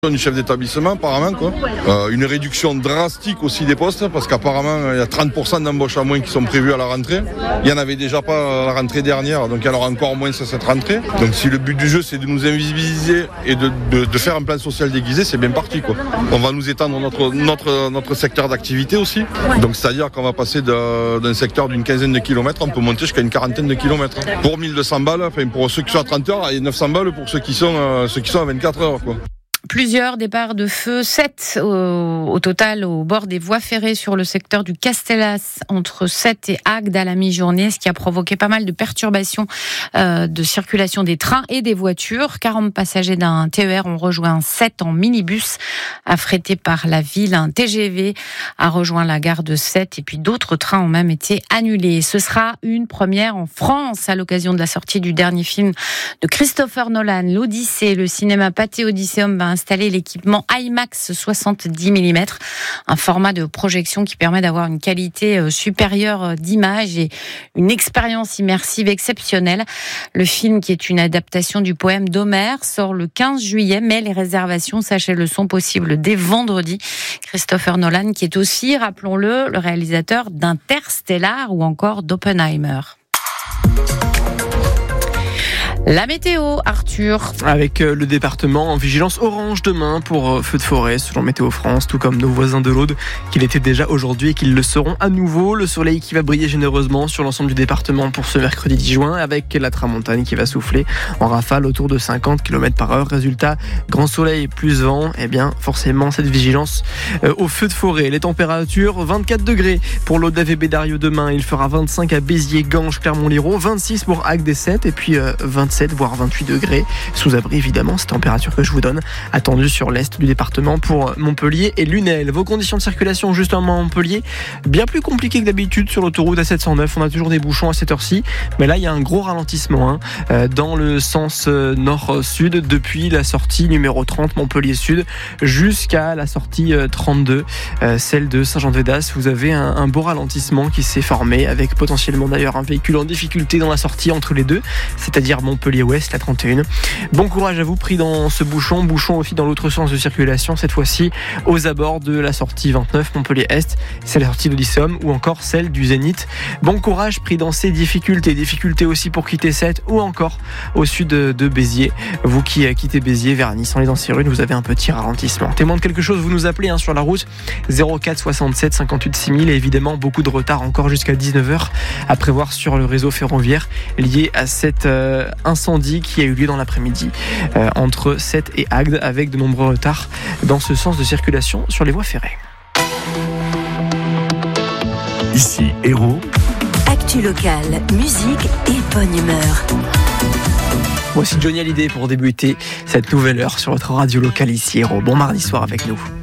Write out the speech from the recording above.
Du chef d'établissement apparemment quoi. Une réduction drastique aussi des postes parce qu'apparemment il y a 30% d'embauches à moins qui sont prévues à la rentrée. Il n'y en avait déjà pas à la rentrée dernière, donc il y en aura encore moins à cette rentrée. Donc si le but du jeu c'est de nous invisibiliser et de faire un plan social déguisé, c'est bien parti quoi. On va nous étendre notre secteur d'activité aussi. Donc c'est-à-dire qu'on va passer d'un secteur d'une quinzaine de kilomètres, on peut monter jusqu'à une quarantaine de kilomètres. Pour 1200 balles, enfin pour ceux qui sont à 30 heures et 900 balles pour ceux qui sont à 24 heures quoi. Plusieurs départs de feu, 7 au total au bord des voies ferrées sur le secteur du Castellas entre Sète et Agde à la mi-journée, ce qui a provoqué pas mal de perturbations de circulation des trains et des voitures. 40 passagers d'un TER ont rejoint Sète en minibus affrété par la ville. Un TGV a rejoint la gare de Sète et puis d'autres trains ont même été annulés. Ce sera une première en France à l'occasion de la sortie du dernier film de Christopher Nolan, l'Odyssée. Le cinéma Pathé Odysseum va installer l'équipement IMAX 70 mm, un format de projection qui permet d'avoir une qualité supérieure d'image et une expérience immersive exceptionnelle. Le film, qui est une adaptation du poème d'Homère, sort le 15 juillet, mais les réservations, sachez-le, sont possibles dès vendredi. Christopher Nolan, qui est aussi, rappelons-le, le réalisateur d'Interstellar ou encore d'Oppenheimer. La météo, Arthur. Avec le département en vigilance orange demain pour feux de forêt, selon Météo France, tout comme nos voisins de l'Aude, qui l'étaient déjà aujourd'hui et qui le seront à nouveau. Le soleil qui va briller généreusement sur l'ensemble du département pour ce mercredi 10 juin, avec la tramontane qui va souffler en rafale autour de 50 km/h. Résultat, grand soleil plus vent, et bien forcément cette vigilance au feu de forêt. Les températures, 24 degrés pour l'Aude d'AVB Dario demain. Il fera 25 à Béziers, Ganges, Clermont-Lérault, 26 pour Agde et Sète, et puis 27 voire 28 degrés sous abri évidemment, cette température que je vous donne attendue sur l'est du département pour Montpellier et Lunel. Vos conditions de circulation justement à Montpellier, bien plus compliquées que d'habitude sur l'autoroute A709, on a toujours des bouchons à cette heure-ci, mais là il y a un gros ralentissement dans le sens nord-sud depuis la sortie numéro 30 Montpellier Sud jusqu'à la sortie 32, celle de Saint-Jean-de-Védas. Vous avez un beau ralentissement qui s'est formé avec potentiellement d'ailleurs un véhicule en difficulté dans la sortie entre les deux, c'est-à-dire Montpellier-Ouest, la 31. Bon courage à vous pris dans ce bouchon aussi dans l'autre sens de circulation, cette fois-ci aux abords de la sortie 29 Montpellier-Est, c'est la sortie d'Odysseum ou encore celle du Zénith. Bon courage pris dans ces difficultés aussi pour quitter Sète ou encore au sud de Béziers. Vous qui quittez Béziers vers Nice, les Anciens-Runes, vous avez un petit ralentissement. Témoin de quelque chose, vous nous appelez sur la route 04 67 58 6000 et évidemment beaucoup de retard encore jusqu'à 19h à prévoir sur le réseau ferroviaire lié à cette incendie qui a eu lieu dans l'après-midi entre Sète et Agde avec de nombreux retards dans ce sens de circulation sur les voies ferrées. Ici Hérault. Actu locale, musique et bonne humeur. Voici Johnny Hallyday pour débuter cette nouvelle heure sur votre radio locale ici Hérault. Bon mardi soir avec nous.